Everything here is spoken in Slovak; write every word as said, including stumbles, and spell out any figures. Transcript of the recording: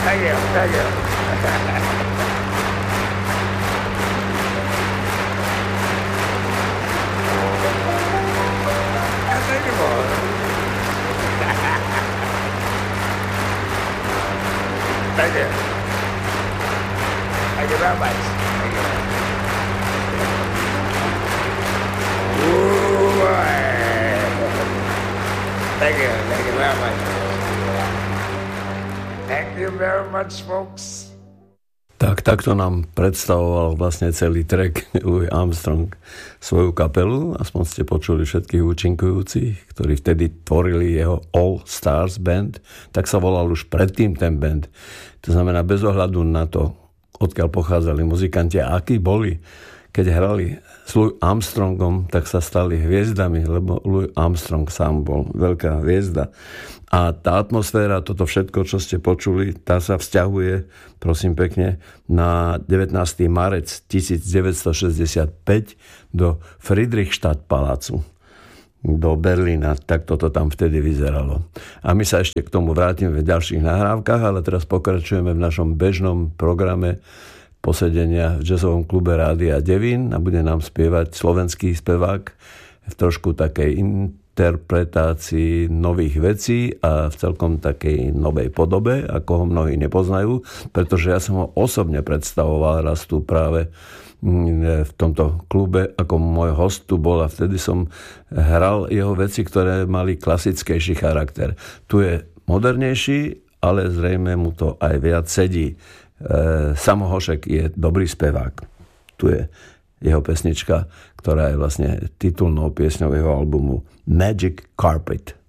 Thank you, thank you. Thank you, boy. Thank you. Thank you very much. Thank you. Ooh, boy. Thank you. Thank you very much. Thank you very much, folks. Tak, takto nám predstavoval vlastne celý track Louis Armstrong svoju kapelu. Aspoň ste počuli všetkých účinkujúcich, ktorí vtedy tvorili jeho All Stars Band. Tak sa volal už predtým ten band. To znamená, bez ohľadu na to, odkiaľ pochádzali muzikanti a akí boli, keď hrali s Louis Armstrongom, tak sa stali hviezdami, lebo Louis Armstrong sám bol veľká hviezda. A tá atmosféra, toto všetko, čo ste počuli, tá sa vzťahuje, prosím pekne, na devätnásteho marca devätnásťstošesťdesiatpäť do Friedrichstadt palácu, do Berlína. Tak toto tam vtedy vyzeralo. A my sa ešte k tomu vrátime v ďalších nahrávkach, ale teraz pokračujeme v našom bežnom programe posedenia v jazzovom klube Rádia Devín a bude nám spievať slovenský spevák v trošku takej interpretácii nových vecí a v celkom takej novej podobe, ako ho mnohí nepoznajú, pretože ja som ho osobne predstavoval raz tu práve v tomto klube ako môj host tu bol a vtedy som hral jeho veci, ktoré mali klasickejší charakter. Tu je modernejší, ale zrejme mu to aj viac sedí. Samo Hošek je dobrý spevák. Tu je jeho pesnička, ktorá je vlastne titulnou piesňou jeho albumu Magic Carpet.